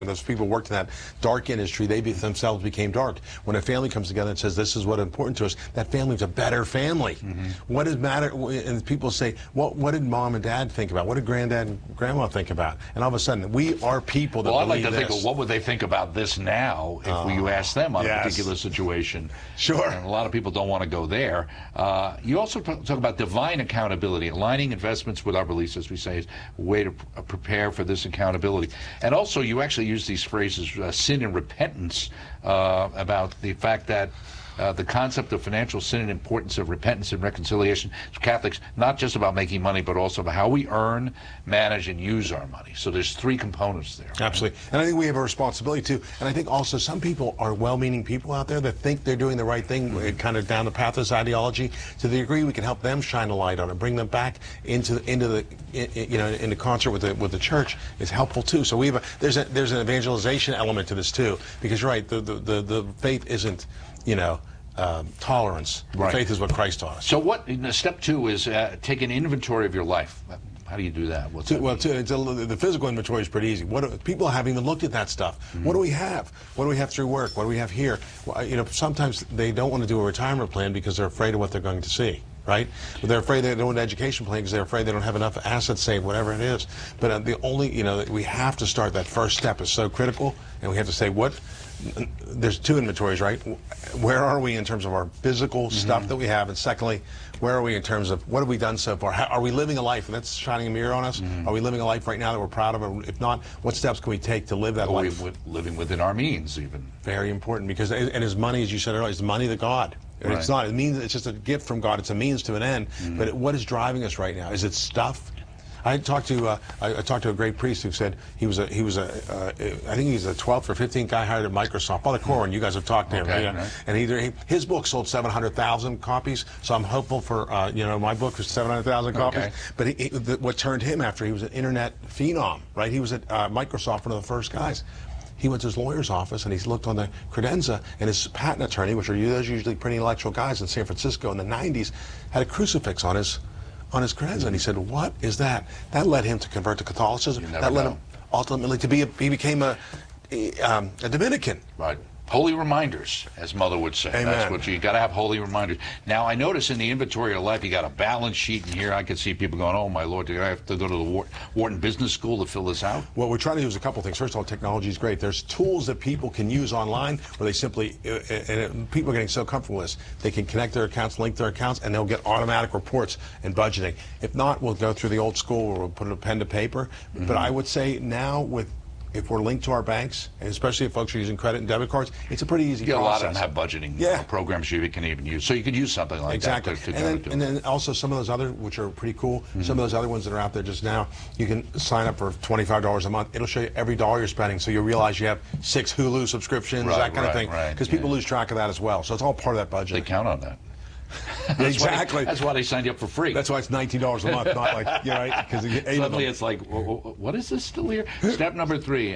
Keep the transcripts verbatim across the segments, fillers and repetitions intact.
Those people worked in that dark industry, they be, themselves became dark. When a family comes together and says, this is what's important to us, that family's a better family. Mm-hmm. What does matter? And people say, what, what did mom and dad think about? What did granddad and grandma think about? And all of a sudden, we are people that well, believe I'd like to this. think, well, what would they think about this now if uh, you asked them on yes. a particular situation? Sure. And a lot of people don't want to go there. Uh, you also talk about divine accountability. Aligning investments with our beliefs, as we say, is a way to prepare for this accountability. And also, you actually use these phrases, Uh, sin and repentance, uh, about the fact that uh, the concept of financial sin and importance of repentance and reconciliation to Catholics, not just about making money, but also about how we earn, manage, and use our money. So there's three components there. Absolutely. Right? And I think we have a responsibility too. And I think also some people are well-meaning people out there that think they're doing the right thing, mm-hmm. kind of down the path of this ideology. To the degree we can help them shine a light on it, bring them back into into the you know into concert with the with the church is helpful too. So we have a, there's a there's an evangelization element to this too, because you're right, the the the, the faith isn't you know. Um, tolerance. Right. Faith is what Christ taught us. So what? Step two is uh, take an inventory of your life. How do you do that? What's to, that well, to, it's a, the physical inventory is pretty easy. What do, people haven't even looked at that stuff. Mm-hmm. What do we have? What do we have through work? What do we have here? Well, you know, sometimes they don't want to do a retirement plan because they're afraid of what they're going to see. Right? But they're afraid they don't want an education plan because they're afraid they don't have enough assets saved, whatever it is. But uh, the only, you know, we have to start that first step is so critical, and we have to say what. There's two inventories, right? Where are we in terms of our physical mm-hmm. stuff that we have, and secondly, where are we in terms of what have we done so far? How, are we living a life, and that's shining a mirror on us? Mm-hmm. Are we living a life right now that we're proud of? Or if not, what steps can we take to live that or life? We, living within our means, even. Very important, because and his money, as you said earlier, is the money of God. Right. It's not. It means it's just a gift from God. It's a means to an end. Mm-hmm. But what is driving us right now? Is it stuff? I talked to uh, I, I talked to a great priest who said he was a he was a uh, I think he's the twelfth or fifteenth guy hired at Microsoft. Father Corwin, you guys have talked to him, okay, right? Right. And he, he his book sold seven hundred thousand copies. So I'm hopeful for uh, you know my book was seven hundred thousand copies. Okay. But he, he, the, what turned him after he was an internet phenom, right? He was at uh, Microsoft, one of the first guys. He went to his lawyer's office and he looked on the credenza, and his patent attorney, which are those usually pretty intellectual guys in San Francisco in the nineties, had a crucifix on his on his credenza, and he said, "What is that?" That led him to convert to Catholicism. That led know. him ultimately to be a, he became a a, um, a Dominican. Right. Holy reminders, as Mother would say. Amen. That's what you, you got to have, holy reminders. Now, I notice in the inventory of life, you got a balance sheet in here. I can see people going, "Oh my Lord, do I have to go to the Wharton Business School to fill this out?" What we're trying to do is a couple things. First of all, technology is great. There's tools that people can use online where they simply, uh, and people are getting so comfortable with this, they can connect their accounts, link their accounts, and they'll get automatic reports and budgeting. If not, we'll go through the old school where we'll put a pen to paper. Mm-hmm. But I would say now with if we're linked to our banks, and especially if folks are using credit and debit cards, it's a pretty easy you process. A lot of them have budgeting yeah. programs you can even use. So you could use something like exactly. that. To, to and, then, to and then also some of those other, which are pretty cool, mm-hmm. some of those other ones that are out there just now, you can sign up for twenty-five dollars a month. It'll show you every dollar you're spending, so you'll realize you have six Hulu subscriptions, right, that kind right, of thing. Because right, people yeah. lose track of that as well. So it's all part of that budget. They count on that. that's exactly. Why they, that's why they signed you up for free. That's why it's nineteen dollars a month, not like, you know, right? Because suddenly it's like, what is this still here? Step number three.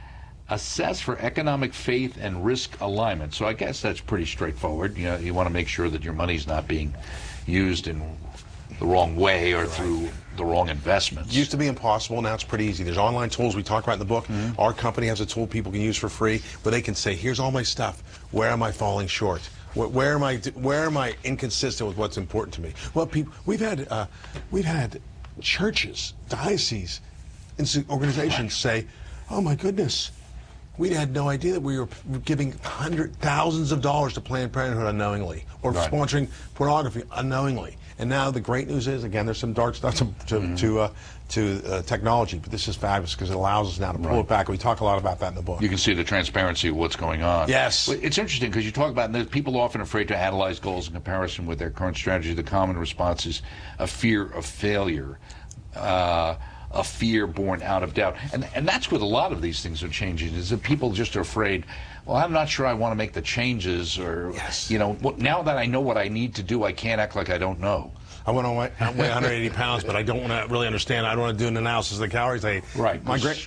Assess for economic faith and risk alignment. So I guess that's pretty straightforward. You know, you want to make sure that your money's not being used in the wrong way or right. through the wrong investments. It used to be impossible. Now it's pretty easy. There's online tools we talk about in the book. Mm-hmm. Our company has a tool people can use for free where they can say, here's all my stuff. Where am I falling short? Where, where am I? Where am I inconsistent with what's important to me? Well, people, we've had uh, we've had churches, dioceses, organizations say, oh my goodness. We had no idea that we were giving hundred thousands of dollars to Planned Parenthood unknowingly, or right. sponsoring pornography unknowingly. And now the great news is, again, there's some dark stuff to to mm-hmm. to, uh, to uh, technology, but this is fabulous because it allows us now to pull right. it back. We talk a lot about that in the book. You can see the transparency of what's going on. Yes, it's interesting because you talk about and people are often afraid to analyze goals in comparison with their current strategy. The common response is a fear of failure. Uh, a fear born out of doubt. And and that's what a lot of these things are changing, is that people just are afraid, well, I'm not sure I want to make the changes, or, yes. you know, now that I know what I need to do, I can't act like I don't know. I want to weigh, I weigh one hundred eighty pounds, but I don't want to really understand. I don't want to do an analysis of the calories I eat. Right. My, gra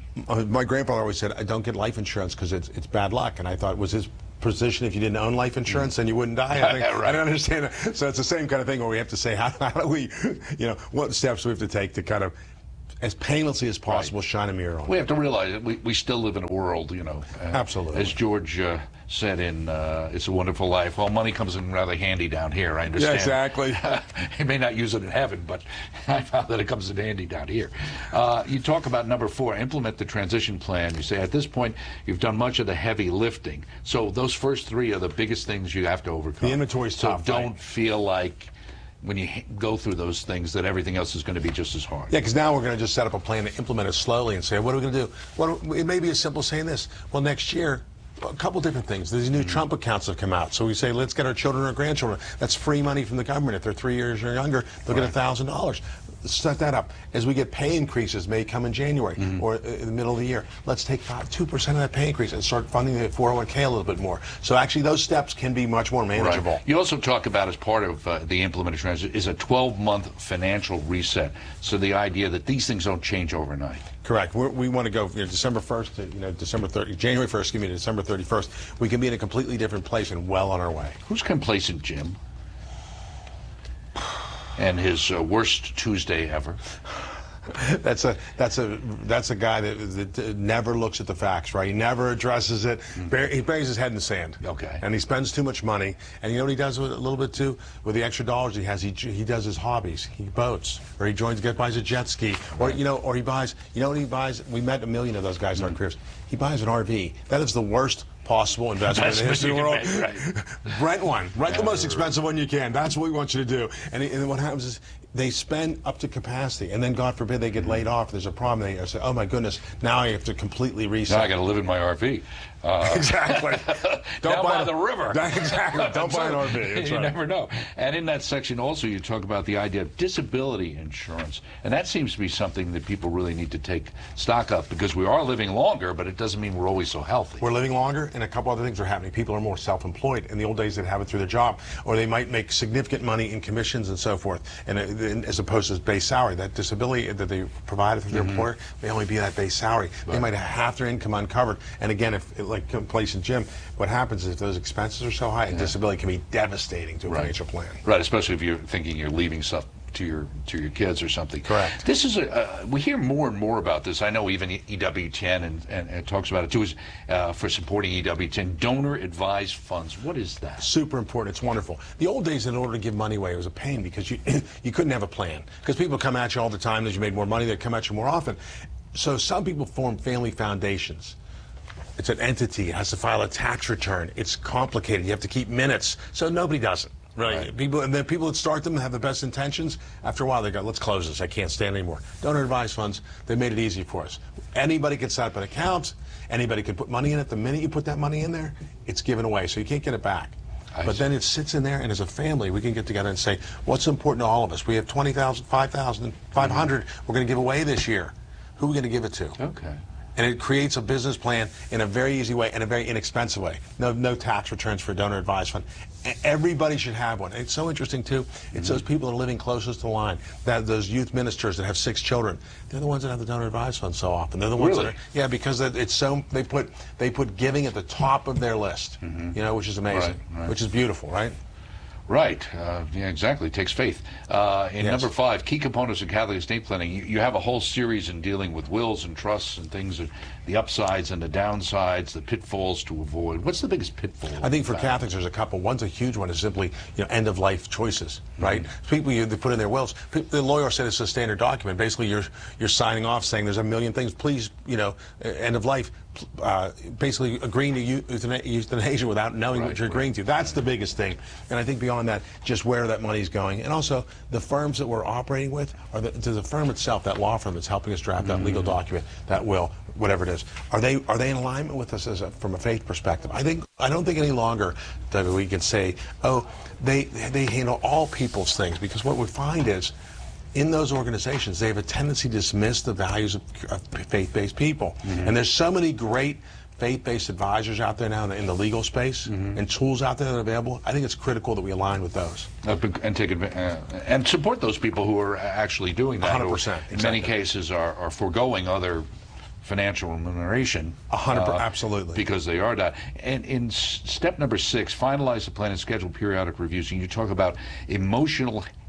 my grandfather always said, I don't get life insurance because it's, it's bad luck. And I thought, was his position if you didn't own life insurance then you wouldn't die? I, think, right. I don't understand it. So it's the same kind of thing where we have to say, how, how do we, you know, what steps we have to take to kind of as painlessly as possible, right. Shine a mirror on We it. have to realize that we, we still live in a world, you know. Uh, Absolutely. As George uh, said in uh, It's a Wonderful Life, well, money comes in rather handy down here, I understand. Yeah, exactly. He may not use it in heaven, but I found that it comes in handy down here. Uh, you talk about number four, implement the transition plan. You say at this point, you've done much of the heavy lifting. So those first three are the biggest things you have to overcome. The inventory's so tough. So don't right? feel like when you go through those things that everything else is going to be just as hard. Yeah, because now we're going to just set up a plan to implement it slowly and say, what are we going to do? What, it may be as simple as saying this. Well, next year, a couple different things. These new mm-hmm. Trump accounts have come out. So we say, let's get our children or grandchildren. That's free money from the government. If they're three years or younger, they'll right. get one thousand dollars. Set that up. As we get pay increases, may come in January mm-hmm. or in the middle of the year, let's take two percent of that pay increase and start funding the four oh one K a little bit more. So actually those steps can be much more manageable. Right. You also talk about, as part of uh, the implemented transition, is a twelve month financial reset. So the idea that these things don't change overnight. Correct. We're, we want to go, you know, December first to, you know, December thirtieth, January first, excuse me, to December thirty-first. We can be in a completely different place and well on our way. Who's complacent, Jim? And his uh, worst Tuesday ever. That's a that's a that's a guy that, that never looks at the facts, right? He never addresses it. Mm-hmm. He buries his head in the sand. Okay. And he spends too much money. And you know what he does with a little bit too? With the extra dollars he has, he he does his hobbies. He boats, or he joins, get buys a jet ski, or you know, or he buys. You know what he buys? We met a million of those guys mm-hmm. in our careers. He buys an R V. That is the worst possible investment in the history of the world. Make, right. Rent one. Rent yeah, the most expensive one you can. That's what we want you to do. And, and what happens is they spend up to capacity, and then God forbid they get laid off. There's a problem. They say, "Oh my goodness, now I have to completely reset." Now I got to live in my R V. Uh, exactly. Don't down buy by a, the river. Exactly. Don't buy an R V. That's you right. never know. And in that section also you talk about the idea of disability insurance, and that seems to be something that people really need to take stock of, because we are living longer, but it doesn't mean we're always so healthy. We're living longer, and a couple other things are happening. People are more self-employed. In the old days, they'd have it through their job, or they might make significant money in commissions and so forth, and uh, as opposed to base salary. That disability that they provided through their mm-hmm. employer may only be that base salary. Right. They might have half their income uncovered. And again, if like complacent Jim, what happens is if those expenses are so high, yeah. disability can be devastating to a right. financial plan. Right, especially if you're thinking you're leaving stuff to your to your kids or something. Correct. This is a uh, we hear more and more about this. I know even E W ten and, and, and talks about it too, is uh, for supporting E W ten, donor advised funds. What is that? Super important. It's wonderful. The old days, in order to give money away, it was a pain because you you couldn't have a plan, because people come at you all the time. As you made more money, they'd come at you more often. So some people form family foundations. It's an entity. It has to file a tax return. It's complicated. You have to keep minutes. So nobody does it. Right. right. People, and the people that start them have the best intentions. After a while, they go, let's close this. I can't stand anymore. Donor advised funds, they made it easy for us. Anybody can set up an account. Anybody can put money in it. The minute you put that money in there, it's given away, so you can't get it back. I but see. Then it sits in there, and as a family, we can get together and say, what's important to all of us? We have twenty thousand, five thousand, five hundred mm-hmm. we're going to give away this year. Who are we going to give it to? Okay. And it creates a business plan in a very easy way and a very inexpensive way. No, no tax returns for a donor advised fund. Everybody should have one. It's so interesting too. It's mm-hmm. those people that are living closest to the line. That those youth ministers that have six children. They're the ones that have the donor advised fund so often. They're the ones really? that are, yeah, because it's so they put they put giving at the top of their list. Mm-hmm. You know, which is amazing, right, right. which is beautiful, right? Right. Uh, yeah, exactly. It takes faith. Uh, in yes. number five, key components of Catholic estate planning. You, you have a whole series in dealing with wills and trusts and things, the upsides and the downsides, the pitfalls to avoid. What's the biggest pitfall? I think for Catholics, there's a couple. One's a huge one. Is simply, you know, end of life choices. Right. Mm-hmm. People you, they put in their wills. The lawyer said it's a standard document. Basically, you're you're signing off saying there's a million things. Please, you know, end of life. Uh, basically agreeing to euthanasia without knowing right, what you're agreeing right. to. That's the biggest thing. And I think beyond that, just where that money's going. And also, the firms that we're operating with, are the, to the firm itself, that law firm that's helping us draft that mm-hmm. legal document, that will, whatever it is, are they are they in alignment with us as a, from a faith perspective? I think I don't think any longer that we can say, oh, they they handle all people's things, because what we find is, in those organizations, they have a tendency to dismiss the values of, of faith-based people. Mm-hmm. And there's so many great faith-based advisors out there now in the, in the legal space mm-hmm. and tools out there that are available. I think it's critical that we align with those. Uh, and take uh, and support those people who are actually doing that. one hundred percent. In exactly. many cases are, are foregoing other financial remuneration. A hundred uh, absolutely. Because they are that. And in s- step number six, finalize the plan and schedule periodic reviews. And you talk about emotional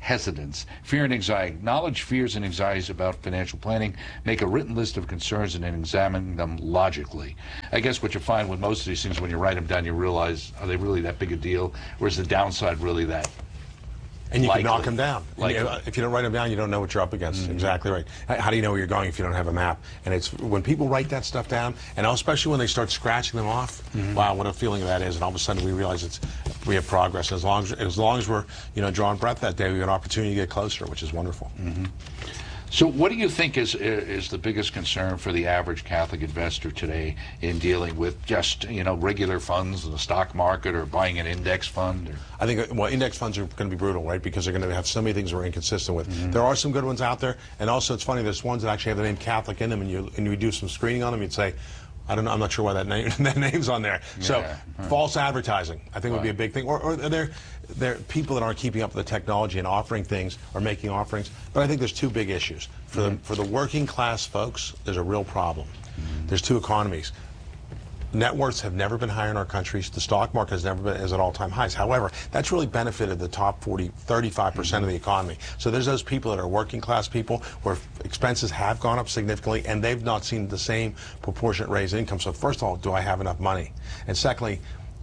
hesitance. Fear and anxiety. Acknowledge fears and anxieties about financial planning. Make a written list of concerns and then examine them logically. I guess what you find with most of these things, when you write them down, you realize, are they really that big a deal? Or is the downside really that? And you Likely. can knock them down. Likely. You know, if you don't write them down, you don't know what you're up against. Mm-hmm. Exactly right. How do you know where you're going if you don't have a map? And it's when people write that stuff down, and especially when they start scratching them off, mm-hmm. wow, what a feeling that is. And all of a sudden we realize it's we have progress. As long as as long as we're you know drawing breath that day, we have an opportunity to get closer, which is wonderful. Mm-hmm. So what do you think is is the biggest concern for the average Catholic investor today in dealing with just, you know, regular funds in the stock market or buying an index fund? Or? I think, well, index funds are going to be brutal, right, because they're going to have so many things we're inconsistent with. Mm-hmm. There are some good ones out there, and also it's funny, there's ones that actually have the name Catholic in them, and you, and you do some screening on them, you'd say, I don't know, I'm not sure why that name that name's on there. Yeah. So huh. false advertising, I think, right. would be a big thing. Or, or there, there are people that aren't keeping up with the technology and offering things or making offerings. But I think there's two big issues. For, mm-hmm. the, for the working class folks, there's a real problem. Mm-hmm. There's two economies. Net worths have never been higher in our countries. The stock market has never been is at all-time highs. However, that's really benefited the top forty, thirty-five percent mm-hmm. of the economy. So there's those people that are working class people where expenses have gone up significantly and they've not seen the same proportionate raise in income. So first of all, do I have enough money? And secondly,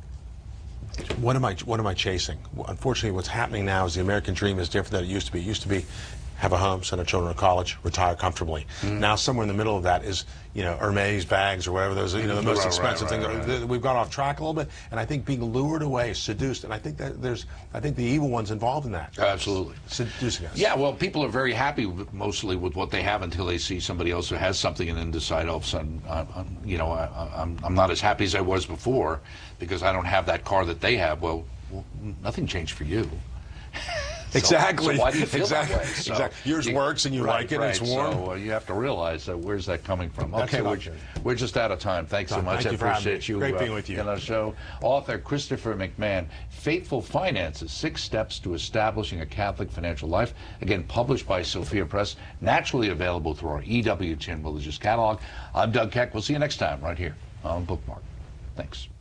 what am I what am I chasing? Unfortunately, what's happening now is the American dream is different than it used to be. It used to be have a home, send our children to college, retire comfortably. Mm. Now, somewhere in the middle of that is, you know, Hermes bags or whatever those, you know, the most right, expensive right, things. Right, right. We've gone off track a little bit, and I think being lured away, seduced, and I think that there's, I think the evil one's involved in that. Absolutely. Seducing us. Yeah, well, people are very happy with, mostly with what they have until they see somebody else who has something and then decide all of a sudden, uh, I'm, you know, I, I'm, I'm not as happy as I was before because I don't have that car that they have. Well, well nothing changed for you. So, exactly. So why do you feel exactly. that way? So exactly. Yours you, works and you right, like it right. and it's warm. So uh, you have to realize that where's that coming from. That's okay, we're, we're just out of time. Thanks Tom, so much. Thank I you appreciate you. Great uh, being with you. In our show. Author Christopher McMahon, Faithful Finances, Six Steps to Establishing a Catholic Financial Life. Again, published by Sophia Press, naturally available through our E W T N Religious Catalog. I'm Doug Keck. We'll see you next time right here on Bookmark. Thanks.